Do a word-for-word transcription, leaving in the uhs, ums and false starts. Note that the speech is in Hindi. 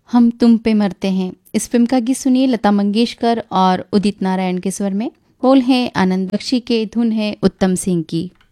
हम तुम पे मरते हैं। इस फिल्म का गीत सुनिए लता मंगेशकर और उदित नारायण के स्वर में। बोल है आनंद बख्शी के, धुन है उत्तम सिंह की।